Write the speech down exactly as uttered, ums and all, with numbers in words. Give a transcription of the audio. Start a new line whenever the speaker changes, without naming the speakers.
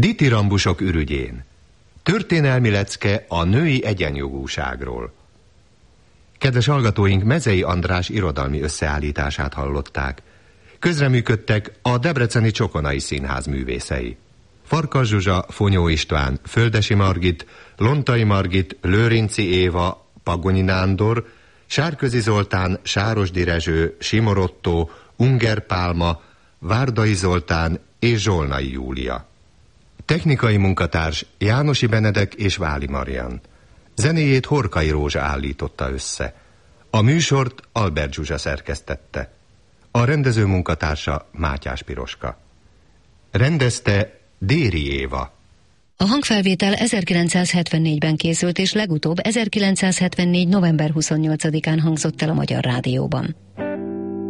Ditirambusok ürügyén. Történelmi lecke a női egyenjogúságról. Kedves hallgatóink, Mezei András irodalmi összeállítását hallották. Közreműködtek a Debreceni Csokonai Színház művészei. Farkas Zsuzsa, Fonyó István, Földesi Margit, Lontai Margit, Lőrinci Éva, Pagonyi Nándor, Sárközi Zoltán, Sárosdi Rezső, Simor Ottó, Unger Pálma, Várdai Zoltán és Zsolnai Júlia. Technikai munkatárs Jánosi Benedek és Váli Marian. Zenéjét Horkai Rózsa állította össze. A műsort Albert Zsuzsa szerkesztette. A rendező munkatársa Mátyás Piroska. Rendezte Déri Éva.
A hangfelvétel ezerkilencszázhetvennégyben készült, és legutóbb ezerkilencszázhetvennégy. november huszonnyolcadikán hangzott el a Magyar Rádióban.